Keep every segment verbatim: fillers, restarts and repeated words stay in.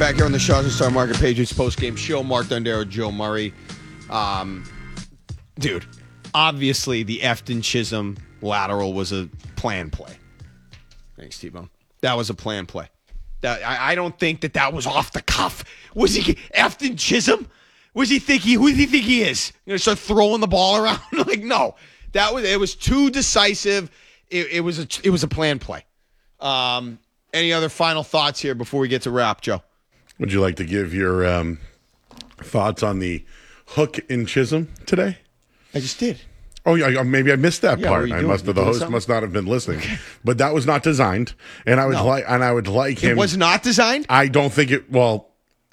back here on the Shaw's and Star Market Patriots post-game show. Mark Dondero, Joe Murray. Um, dude, obviously the Efton Chisholm lateral was a plan play. Thanks, T-Bone. That was a plan play. That, I, I don't think that that was off the cuff. Was he Efton Chisholm? Was he think he? Who does he think he is? You know, start throwing the ball around? Like, no, that was it. Was too decisive. It, it was a it was a plan play. Um, any other final thoughts here before we get to wrap, Joe? Would you like to give your um, thoughts on the hook in Chisholm today? I just did. Oh, yeah, maybe I missed that Yeah, part. I must have the host something? must not have been listening. Okay. But that was not designed, and I would No. like and I would like him. It was not designed? I don't think it. Well,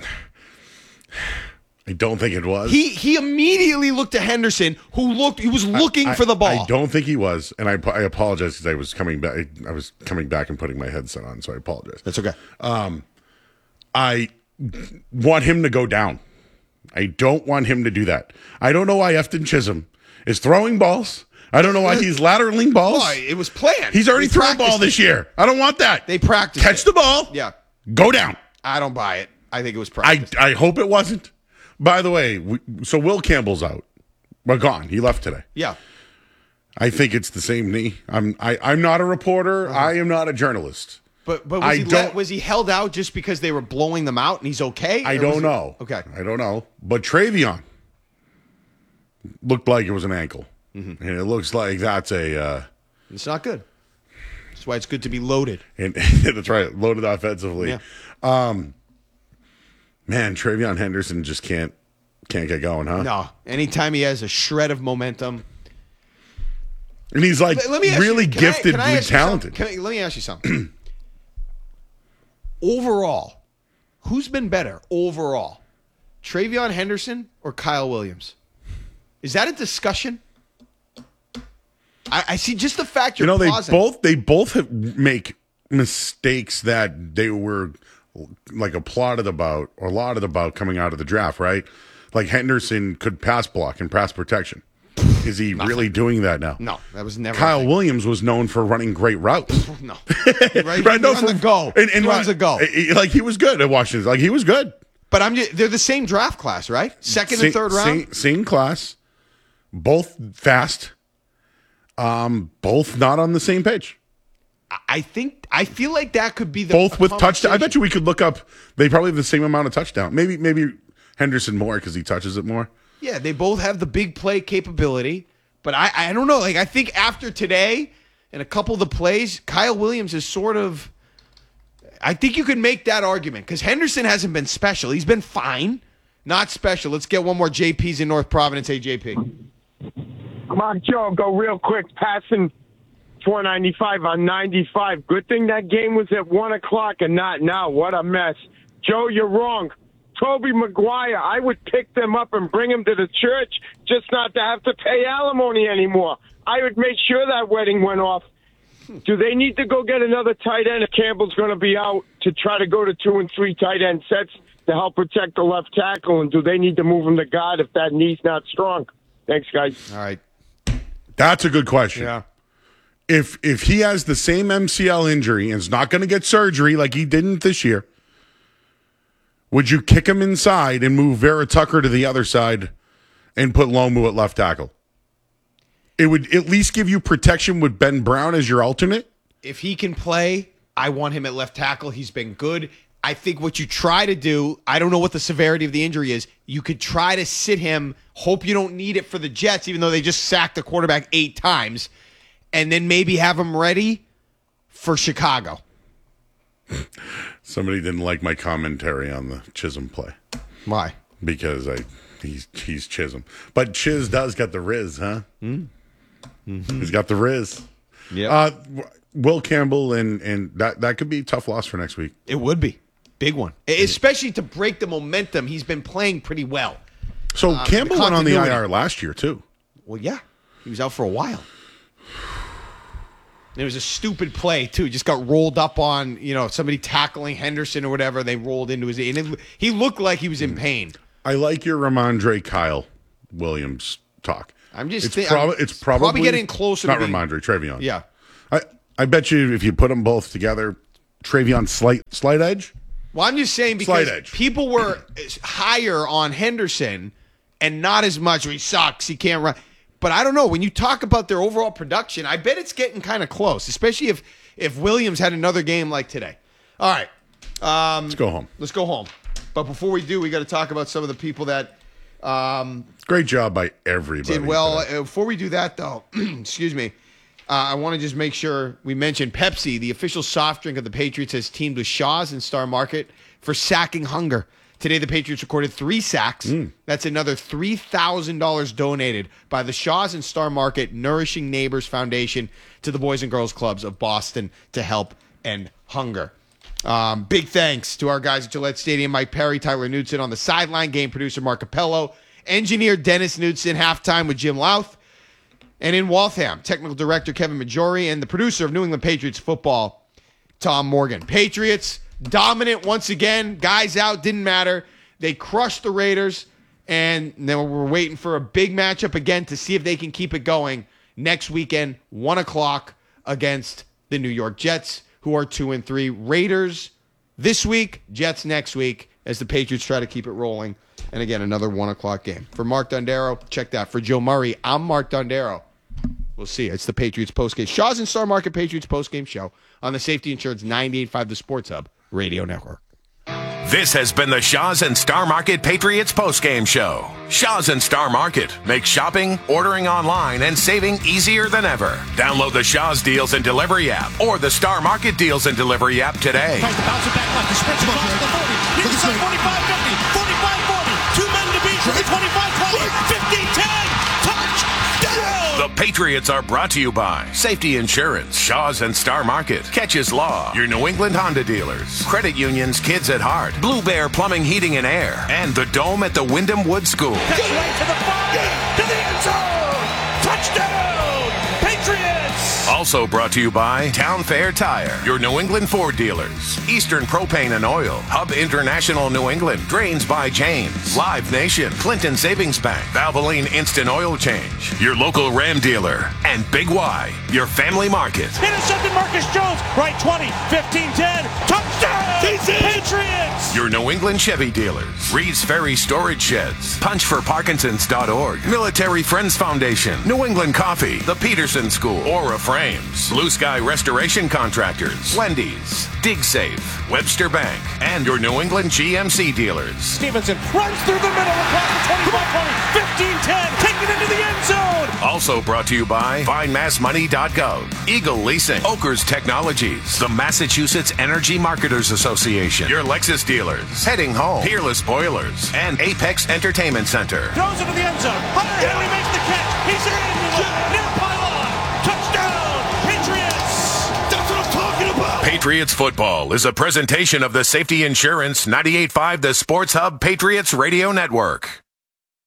I don't think it was. He he immediately looked at Henderson, who looked he was looking I, for the ball. I don't think he was, and I I apologize because I was coming back. I was coming back and putting my headset on, so I apologize. That's okay. Um, I want him to go down. I don't want him to do that. I don't know why Efton Chisholm is throwing balls. I don't know why he's lateraling balls. Boy, it was planned. He's already They thrown a ball practiced this it. year. I don't want that. They practiced Catch it. the ball. Yeah. Go down. I don't buy it. I think it was I, practice. I hope it wasn't. By the way, we, so Will Campbell's out. We're gone. He left today. Yeah. I think it's the same knee. I'm I, I'm not a reporter. Uh-huh. I am not a journalist. But but was I he don't- let, was he held out just because they were blowing them out and he's okay? I Or don't was he- know. Okay. I don't know. But Travion looked like it was an ankle. Mm-hmm. And it looks like that's a uh, It's not good. That's why it's good to be loaded. and that's right, loaded offensively. Yeah. Um man, Travion Henderson just can't can't get going, huh? No. Anytime he has a shred of momentum. And he's like Let- let me ask really you, can I- giftedly can I ask you talented. something? Can I- let me ask you something. Overall, who's been better overall? Travion Henderson or Kyle Williams? Is that a discussion? I, I see just the fact You you're know, they pausing. both they both have make mistakes that they were like applauded about or lauded about coming out of the draft, right? Like Henderson could pass block and pass protection. Is he really doing that now? No, that was never. a Kyle thing. Williams was known for running great routes. No, right? right? No, He runs for- the go. And, and he runs the go. eh, Like he was good at Washington. Like he was good. But I'm just, they're the same draft class, right? Second Same- and third round. Same, same class. Both fast. Um, both not on the same page. I think I feel like that could be the Both a with touchdown. I bet conversation. you we could look up. They probably have the same amount of touchdown. Maybe maybe Henderson more because he touches it more. Yeah, they both have the big play capability, but I I don't know. Like I think after today and a couple of the plays, Kyle Williams is sort of. I think you could make that argument because Henderson hasn't been special. He's been fine, not special. Let's get one more J P's in North Providence. Hey, J P. Mark Joe, go real quick. Passing four ninety-five on ninety-five. Good thing that game was at one o'clock and not now. What a mess. Joe, you're wrong. Toby Maguire, I would pick them up and bring him to the church just not to have to pay alimony anymore. I would make sure that wedding went off. Do they need to go get another tight end if Campbell's going to be out to try to go to two and three tight end sets to help protect the left tackle? And do they need to move him to guard if that knee's not strong? Thanks, guys. All right. That's a good question. Yeah. If if he has the same M C L injury and is not going to get surgery like he didn't this year, would you kick him inside and move Vera Tucker to the other side and put Lomu at left tackle? It would at least give you protection with Ben Brown as your alternate. If he can play, I want him at left tackle. He's been good. I think what you try to do, I don't know what the severity of the injury is. You could try to sit him, hope you don't need it for the Jets, even though they just sacked the quarterback eight times, and then maybe have him ready for Chicago. Somebody didn't like my commentary on the Chisholm play Why? because I he's he's Chisholm, but Chiz does got the Riz, huh? Mm-hmm. He's got the Riz. Yeah. Uh, Will Campbell and and that that could be a tough loss for next week. It would be. Big one. Especially to break the momentum. He's been playing pretty well. So Um, Campbell the went on the I continuity. R last year too. Well, yeah. He was out for a while. There was a stupid play, too. He just got rolled up on, you know, somebody tackling Henderson or whatever. They rolled into his... And it, he looked like he was in pain. I like your Ramondre Kyle Williams talk. I'm just it's, think- prob- I'm- it's probably probably getting closer to Not being- Ramondre, Travion. Yeah. I I bet you if you put them both together, Travion slight slight edge. Well, I'm just saying Slight because edge. people were higher on Henderson and not as much. He sucks. He can't run. But I don't know. When you talk about their overall production, I bet it's getting kind of close, especially if if Williams had another game like today. All right. Um, Let's go home. Let's go home. But before we do, we got to talk about some of the people that um, Great job by everybody. did well. today. Uh, Before we do that, though, excuse me, uh, I want to just make sure we mention Pepsi, the official soft drink of the Patriots, has teamed with Shaw's and Star Market for sacking hunger. Today, the Patriots recorded three sacks. Mm. That's another three thousand dollars donated by the Shaw's and Star Market Nourishing Neighbors Foundation to the Boys and Girls Clubs of Boston to help end hunger. Um, big thanks to our guys at Gillette Stadium, Mike Perry, Tyler Knudsen on the sideline, game producer Mark Capello, engineer Dennis Knudsen, halftime with Jim Louth, and in Waltham, technical director Kevin Majori, and the producer of New England Patriots football, Tom Morgan. Patriots dominant once again. Guys out, didn't matter. They crushed the Raiders, and then we're waiting for a big matchup again to see if they can keep it going next weekend, one o'clock against the New York Jets, who are two and three. Raiders this week, Jets next week, as the Patriots try to keep it rolling. And again, another one o'clock game. For Mark Dondero, check that. For Joe Murray, I'm Mark Dondero. We'll see. It's the Patriots postgame. Shaw's and Star Market Patriots postgame show on the Safety Insurance ninety-eight point five The Sports Hub Radio Network. This has been the Shaw's and Star Market Patriots postgame show. Shaw's and Star Market make shopping, ordering online, and saving easier than ever. Download the Shaw's Deals and Delivery app or the Star Market Deals and Delivery app today. Tries to bounce it back left. He sprints across the forty. Here's the forty-five fifty, forty-five forty. Two men to beat. The twenty-five twenty, fifty ten. Touchdown! The Patriots are brought to you by Safety Insurance, Shaw's and Star Market, Catches Law, your New England Honda dealers, Credit Unions Kids at Heart, Blue Bear Plumbing, Heating and Air, and the Dome at the Wyndham Wood School. That's right to the five, to the end zone. Touchdown! Patriots! Also brought to you by Town Fair Tire, your New England Ford dealers, Eastern Propane and Oil, Hub International New England, Drains by James, Live Nation, Clinton Savings Bank, Valvoline Instant Oil Change, your local Ram dealer, and Big Y, your family market. Intercepted Marcus Jones. Right twenty, fifteen ten. Touchdown! Patriots! Your New England Chevy dealers, Reed's Ferry Storage Sheds, punch for parkinsons dot org, Military Friends Foundation, New England Coffee, the Peterson School, Aura Frames, Blue Sky Restoration Contractors, Wendy's, DigSafe, Webster Bank, and your New England G M C dealers. Stevenson runs through the middle across the twenty-five twenty, fifteen ten. Take it into the end zone. Also brought to you by find mass money dot gov, Eagle Leasing, Oakers Technologies, the Massachusetts Energy Marketers Association, your Lexus dealers, Heading Home, Peerless Boilers, and Apex Entertainment Center. Throws into the end zone. Hunter Henry makes the catch. He's in. Near pylon. Touchdown. Patriots. That's what I'm talking about. Patriots football is a presentation of the Safety Insurance ninety-eight point five The Sports Hub Patriots Radio Network.